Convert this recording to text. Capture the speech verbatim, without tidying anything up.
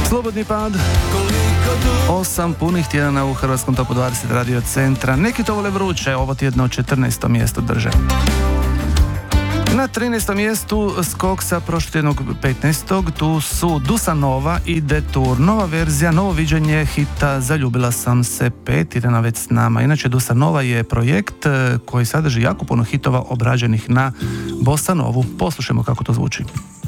Slobodni pad. Osam punih tjedana u Hrvatskom topu dvadeset radio centra. Neki to vole vruće, ovo tjedno četrnaestom mjestu drže. Na trinaestom mjestu skok sa prošlotjednog petnaestog Tu su Dusan Nova i Detour. Nova verzija, novo viđenje hita Zaljubila sam se pet. Irena već s nama. Inače, Dusan Nova je projekt koji sadrži jako puno hitova obrađenih na bossa novu. Poslušajmo kako to zvuči.